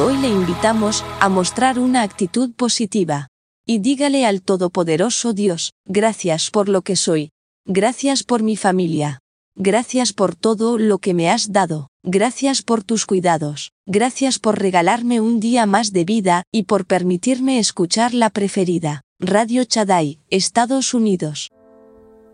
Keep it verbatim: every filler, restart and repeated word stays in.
Hoy le invitamos a mostrar una actitud positiva. Y dígale al Todopoderoso Dios, gracias por lo que soy. Gracias por mi familia. Gracias por todo lo que me has dado. Gracias por tus cuidados. Gracias por regalarme un día más de vida y por permitirme escuchar la preferida. Radio Shaddai, Estados Unidos.